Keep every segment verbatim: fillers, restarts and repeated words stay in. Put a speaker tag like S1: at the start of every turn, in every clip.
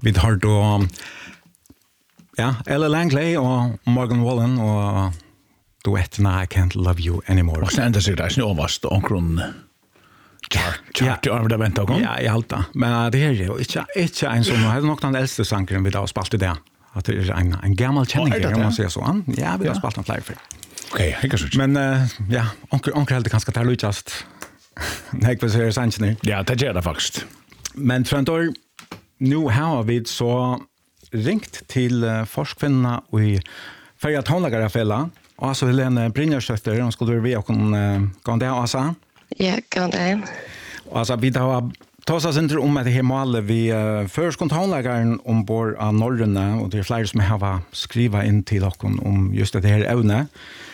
S1: Vi har då ja, Ella Langley och Morgan Wallen och duetten I Can't Love You Anymore.
S2: Och sen det sig där snövast och grund chart ja, det vänta kom.
S1: Ja, i allt. Men det här är ju inte inte en som har nog den äldste sångaren vi då spalt det. Att det är en en gammal känning om man säger så. Ja, vi har spalt en flyer för.
S2: Okej, jag kanske.
S1: Men uh, ja, onkel onkel hade ganska där Lucas. Nej, vad säger Sanchez?
S2: Ja, det gör det faktiskt.
S1: Men Tröntor nu har vi så ringt till uh, forskvinnorna i Färja tonlagare fälla. Och alltså Helene Brynjarsöster, hon skulle vi och hon uh, gå där alltså.
S3: Ja, gå där.
S1: Och alltså vi har tagit inte om att det här målet vi uh, först kontonlagaren ombord av Norröna och det är flera som har skrivit in till oss om just det här ämnet.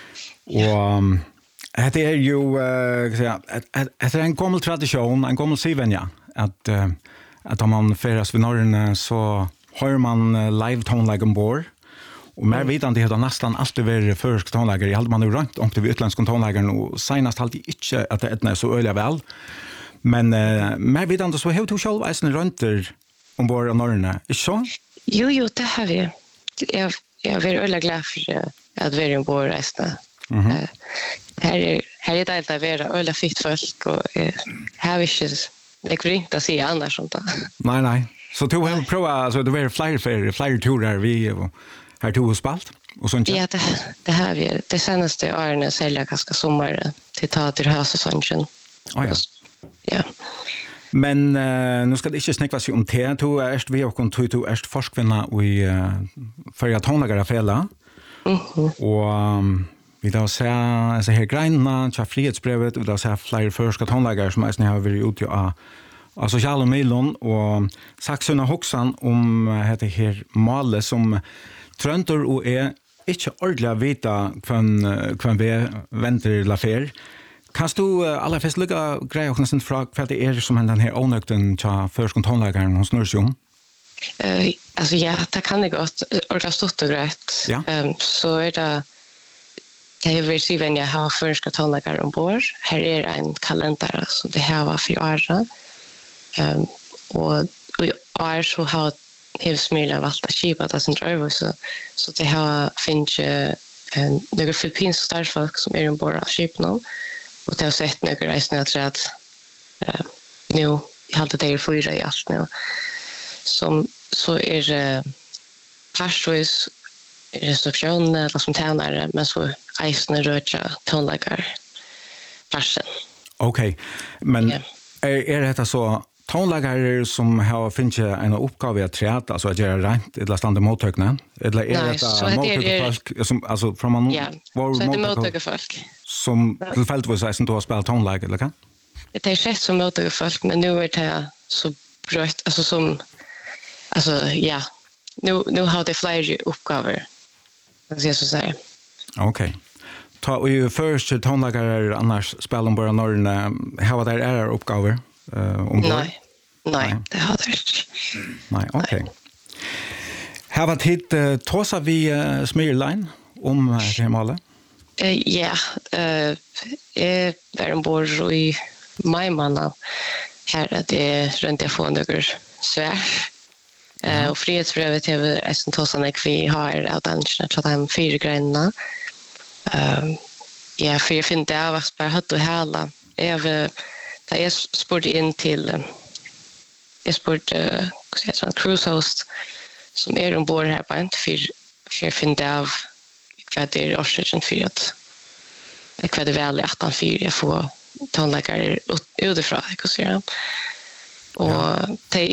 S1: Och um, det är ju uh, säga, det är en gammal tradition, en gammal sivenja att uh, att om man färdas vid Norröna så hör man uh, live tonlag ombord. Och mer vet det har nästan alltid varit försk tonlägare. Jag hade man ju rankt om till utländska tonlägaren och senast alltid inte att det är så öliga väl. Men uh, mer vet det så hur du själv är en rönter ombord av Norröna. Är det så?
S3: Jo, jo, det har vi. Jag, jag är väldigt glad för att vi är ombord resten. Mm-hmm. Uh, här är här är det att vara öliga fitt folk och uh, här är inte det går inte att säga annars sånt där.
S1: Nej, nej. Så du har provat alltså det var flyger för flyger turer vi och här tog oss spalt och sånt.
S3: Ja, det, det här vi det senaste åren säljer ganska sommar till ta till hösäsongen.
S1: Oh, ja.
S3: Ja.
S1: Men uh, nu ska det inte snacka sig om te. Du är vi och kon du är forskvinna i uh, Färja tonlagare fälla.
S3: Mhm.
S1: Och um, vi då ser alltså här grejna till frihetsbrevet och då ser flera förska tonlagare som är har varit ute av av sociala medier och Saxona Hoxan om heter här målet som Tröntor och är inte ordentligt vita kvän kvän vi väntar la fer. Kan du alla fest lugga grejer och nästan fråga vad det är som den här onökten till förskontonlägaren hos Norrsjön?
S3: Eh alltså ja, det kan det gott ordentligt stort och rätt.
S1: Ja.
S3: Um, så är det det är väl så när jag har förskontonlägare ombord. Här är en kalender så det här var för året. Um, och i år så har hela smila valt att kipa det som driver så, så det har finns en några filippinska starfolk som är ombord av kipen och det har sett några reisningar till att uh, nu jag hade det fyra i allt nu som så är det uh, parsvis reception eller som tjänare men så eisne röja tonläggar parsen.
S1: Okej, okay. Men
S3: yeah.
S1: är, är det så tonläggare som har finns en uppgave att träta alltså att göra rent eller standa mottagna eller är
S3: Nej,
S1: det mottagna folk som alltså från man
S3: ja, var så det mottagna folk
S1: som tillfälligt var så inte har spelat tonlägg eller kan
S3: det är sett som mottagna folk men nu är det så brött alltså som alltså ja nu nu har det fler uppgifter vad ska jag säga.
S1: Okej. Okay. Ta och ju först tonläggare annars spelar bara Norrna har där är uppgifter. Uh, um
S3: nej, nej, det har det inte.
S1: Nej, okej. Okay. Har varit hit uh, tosa vi uh, Smyrline om uh, det här målet?
S3: Uh, ja, uh, jag var ombord i majmanna här att det är runt jag får några svär. Uh, och frihetsbrevet har vi resten tosa när vi har av dansarna till de fyra grejerna. Uh, ja, för jag finner det av att bara hött och hela. Jag har där jag spurte in till jag spurte uh, cruise host som är ombord här på en för för finna av vad det är orsaken för att vad det väl är att han för jag får tonläggare utifrån jag kan säga och det